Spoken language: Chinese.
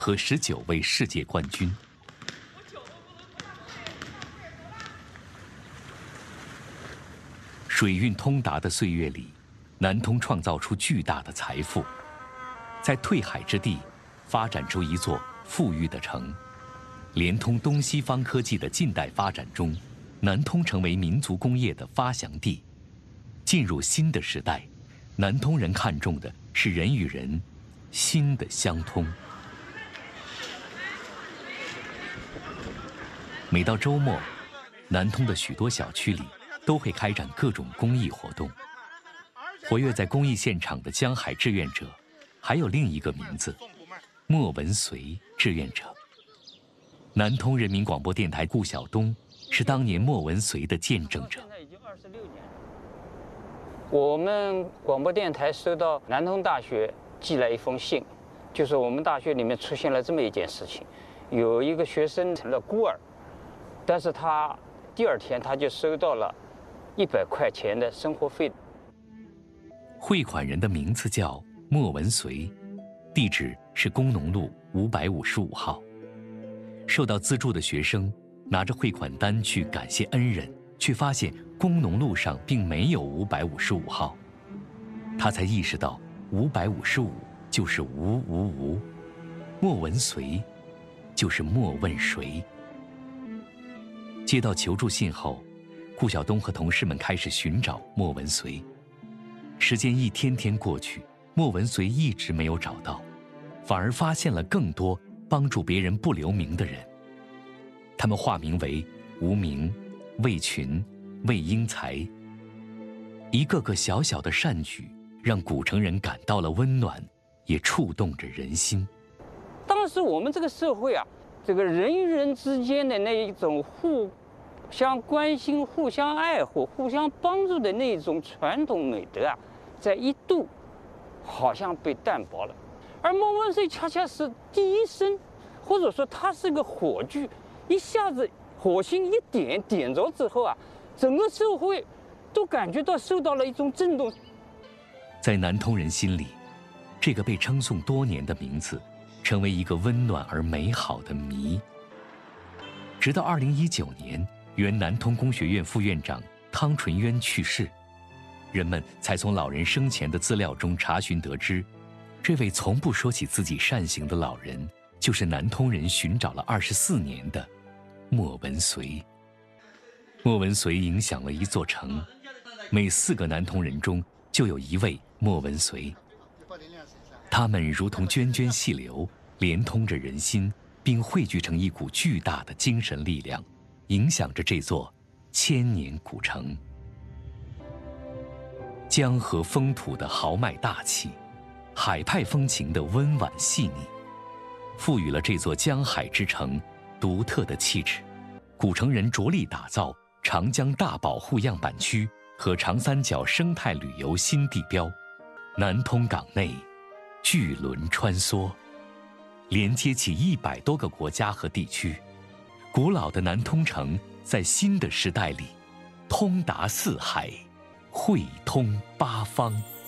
和19位世界冠军。水运通达的岁月里，南通创造出巨大的财富，在退海之地发展出一座富裕的城。连通东西方科技的近代发展中，南通成为民族工业的发祥地。进入新的时代，南通人看重的是人与人心的相通。每到周末，南通的许多小区里都会开展各种公益活动。活跃在公益现场的江海志愿者，还有另一个名字——莫文随志愿者。南通人民广播电台顾晓东是当年莫文随的见证者。 现在已经26年了。我们广播电台收到南通大学寄来一封信，就是我们大学里面出现了这么一件事情，有一个学生成了孤儿，但是他第2天他就收到了100块钱的生活费。 汇款人的名字叫莫文随，地址是工农路555号。受到资助的学生拿着汇款单去感谢恩人，却发现工农路上并没有555号。他才意识到555就是555，莫文随就是莫问谁。接到求助信后，顾晓东和同事们开始寻找莫文随。时间一天天过去，莫文随一直没有找到，反而发现了更多帮助别人不留名的人。他们化名为无名、魏群、魏英才。一个个小小的善举，让古城人感到了温暖，也触动着人心。 当时我们这个社会啊，这个人与人之间的那一种互相关心、互相爱护、互相帮助的那一种传统美德啊，在一度好像被淡薄了。而莫文随恰恰是第一声，或者说他是个火炬，一下子火星一点着之后啊，整个社会都感觉到受到了一种震动。 在南通人心里，这个被称颂多年的名字成为一个温暖而美好的谜。直到2019年，原南通工学院副院长汤纯渊去世，人们才从老人生前的资料中查询得知，这位从不说起自己善行的老人，就是南通人寻找了24年的莫文随。莫文随影响了一座城，每4个南通人中就有1位莫文随。他们如同涓涓细流，连通着人心，并汇聚成一股巨大的精神力量，影响着这座千年古城。江河风土的豪迈大气，海派风情的温婉细腻，赋予了这座江海之城独特的气质。古城人着力打造长江大保护样板区和长三角生态旅游新地标。南通港内巨轮穿梭，连接起100多个国家和地区。古老的南通城在新的时代里通达4海，汇通8方。